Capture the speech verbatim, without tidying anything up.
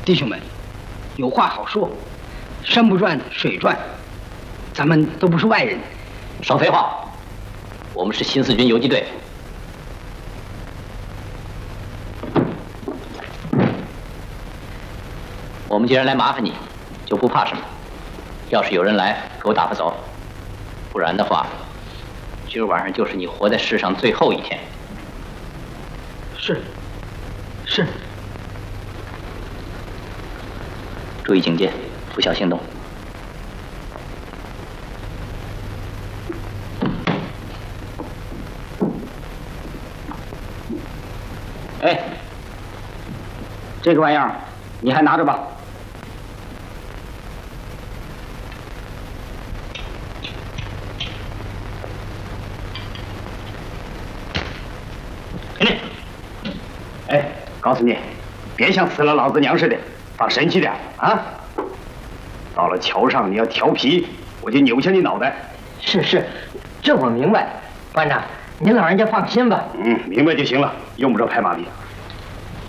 弟兄们，有话好说，山不转水转，咱们都不是外人。 少废话，我们是新四军游击队。我们既然来麻烦你，就不怕什么。要是有人来，给我打发走；不然的话，今儿晚上就是你活在世上最后一天。 是，是。 注意警戒，不小心动。 哎，这个玩意儿你还拿着吧。给你。哎，告诉你，别像死了老子娘似的，放神气点啊！到了桥上你要调皮，我就扭下你脑袋。 是是，这我明白。班长，您老人家放心吧。 嗯，明白就行了，用不着拍马屁。